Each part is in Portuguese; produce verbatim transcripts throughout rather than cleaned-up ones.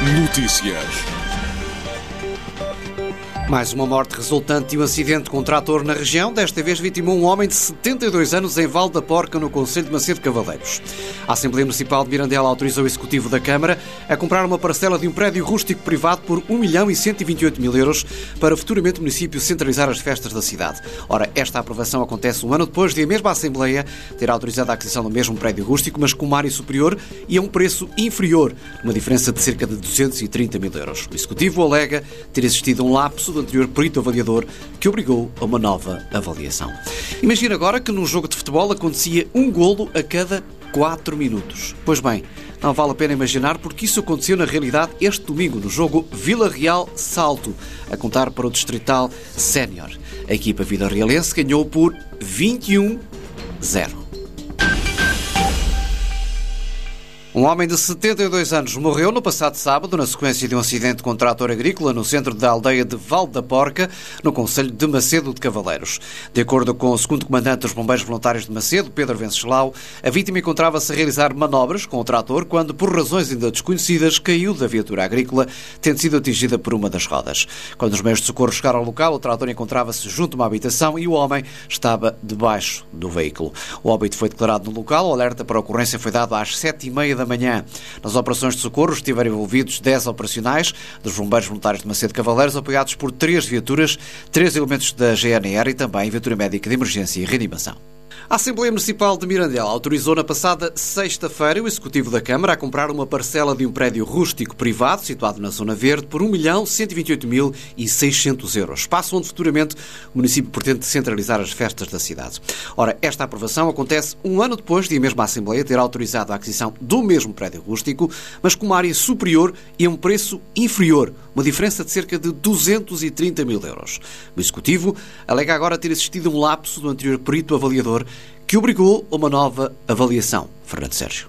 Notícias. Mais uma morte resultante de um acidente com um trator na região. Desta vez vitimou um homem de setenta e dois anos em Val da Porca, no concelho de Macedo Cavaleiros. A Assembleia Municipal de Mirandela autorizou o Executivo da Câmara a comprar uma parcela de um prédio rústico privado por um milhão e cento e vinte e oito mil euros para futuramente o município centralizar as festas da cidade. Ora, esta aprovação acontece um ano depois de a mesma Assembleia ter autorizado a aquisição do mesmo prédio rústico, mas com uma área superior e a um preço inferior, uma diferença de cerca de duzentos e trinta mil euros. O Executivo alega ter existido um lapso do anterior perito avaliador que obrigou a uma nova avaliação. Imagina agora que num jogo de futebol acontecia um golo a cada quatro minutos. Pois bem, não vale a pena imaginar porque isso aconteceu na realidade este domingo no jogo Vila Real Salto, a contar para o Distrital Sénior. A equipa vilarrealense ganhou por vinte e um a zero. Um homem de setenta e dois anos morreu no passado sábado na sequência de um acidente com um trator agrícola no centro da aldeia de Val da Porca, no concelho de Macedo de Cavaleiros. De acordo com o segundo comandante dos Bombeiros Voluntários de Macedo, Pedro Venceslau, a vítima encontrava-se a realizar manobras com o trator quando, por razões ainda desconhecidas, caiu da viatura agrícola, tendo sido atingida por uma das rodas. Quando os meios de socorro chegaram ao local, o trator encontrava-se junto a uma habitação e o homem estava debaixo do veículo. O óbito foi declarado no local. O alerta para a ocorrência foi dado às sete e meia da manhã. Nas operações de socorro estiveram envolvidos dez operacionais dos Bombeiros Voluntários de Macedo Cavaleiros, apoiados por três viaturas, três elementos da G N R e também viatura médica de emergência e reanimação. A Assembleia Municipal de Mirandela autorizou na passada sexta-feira o Executivo da Câmara a comprar uma parcela de um prédio rústico privado situado na Zona Verde por um milhão cento e vinte e oito mil e seiscentos euros, espaço onde futuramente o município pretende centralizar as festas da cidade. Ora, esta aprovação acontece um ano depois de a mesma Assembleia ter autorizado a aquisição do mesmo prédio rústico, mas com uma área superior e a um preço inferior, uma diferença de cerca de duzentos e trinta mil euros. O Executivo alega agora ter existido um lapso do anterior perito avaliador que obrigou a uma nova avaliação. Fernando Sérgio.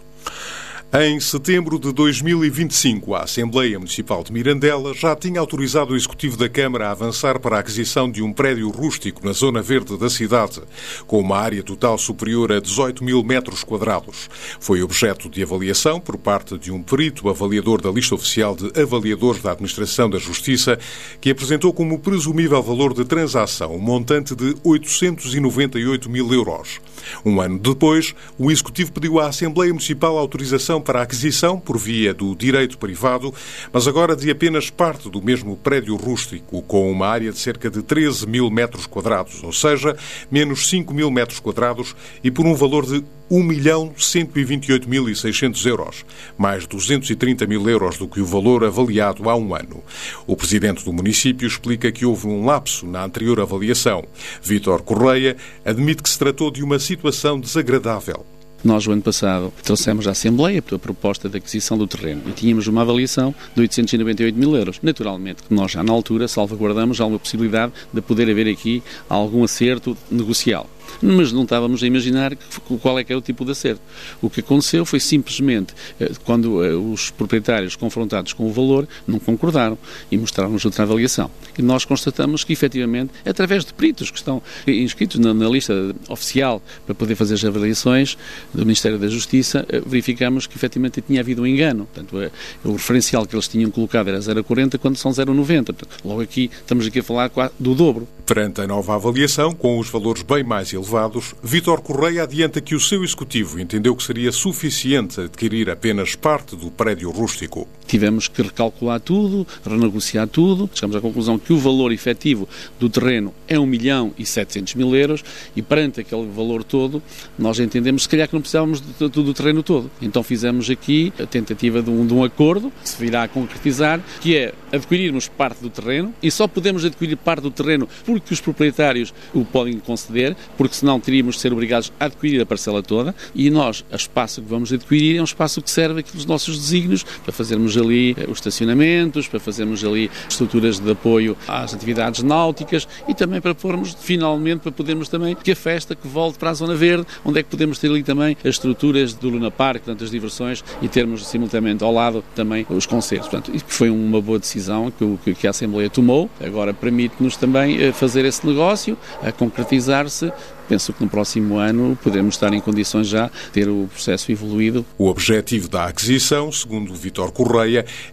Em setembro de dois mil e vinte e cinco, a Assembleia Municipal de Mirandela já tinha autorizado o Executivo da Câmara a avançar para a aquisição de um prédio rústico na Zona Verde da cidade, com uma área total superior a dezoito mil metros quadrados. Foi objeto de avaliação por parte de um perito avaliador da lista oficial de avaliadores da Administração da Justiça, que apresentou como presumível valor de transação um montante de oitocentos e noventa e oito mil euros. Um ano depois, o Executivo pediu à Assembleia Municipal autorização para a aquisição por via do direito privado, mas agora de apenas parte do mesmo prédio rústico, com uma área de cerca de treze mil metros quadrados, ou seja, menos cinco mil metros quadrados, e por um valor de um milhão cento e vinte e oito mil e seiscentos euros, mais duzentos e trinta mil euros do que o valor avaliado há um ano. O presidente do município explica que houve um lapso na anterior avaliação. Vítor Correia admite que se tratou de uma situação desagradável. Nós, o ano passado, trouxemos à Assembleia a proposta de aquisição do terreno e tínhamos uma avaliação de oitocentos e noventa e oito mil euros. Naturalmente, que nós já na altura salvaguardamos alguma possibilidade de poder haver aqui algum acerto negocial. Mas não estávamos a imaginar qual é que é o tipo de acerto. O que aconteceu foi simplesmente, quando os proprietários confrontados com o valor, não concordaram e mostraram-nos outra avaliação. E nós constatamos que, efetivamente, através de peritos que estão inscritos na, na lista oficial para poder fazer as avaliações do Ministério da Justiça, verificamos que, efetivamente, tinha havido um engano. Portanto, o referencial que eles tinham colocado era zero vírgula quarenta quando são zero vírgula noventa. Portanto, logo aqui, estamos aqui a falar do dobro. Perante a nova avaliação, com os valores bem mais elevados, Vítor Correia adianta que o seu Executivo entendeu que seria suficiente adquirir apenas parte do prédio rústico. Tivemos que recalcular tudo, renegociar tudo, chegamos à conclusão que o valor efetivo do terreno é um milhão e setecentos mil euros e perante aquele valor todo, nós entendemos se calhar que não precisávamos do, do, do terreno todo. Então fizemos aqui a tentativa de um, de um acordo, que se virá a concretizar, que é adquirirmos parte do terreno e só podemos adquirir parte do terreno porque os proprietários o podem conceder, porque senão teríamos de ser obrigados a adquirir a parcela toda e nós, o espaço que vamos adquirir é um espaço que serve aqui dos nossos desígnios para fazermos ali os estacionamentos, para fazermos ali estruturas de apoio às atividades náuticas e também para pormos, finalmente, para podermos também que a festa que volte para a Zona Verde, onde é que podemos ter ali também as estruturas do Luna Park, portanto, as diversões e termos simultaneamente ao lado também os concertos. Portanto, isso foi uma boa decisão que, que a Assembleia tomou. Agora permite-nos também fazer esse negócio, a concretizar-se. Penso que no próximo ano podemos estar em condições já de ter o processo evoluído. O objetivo da aquisição, segundo Vítor Correia,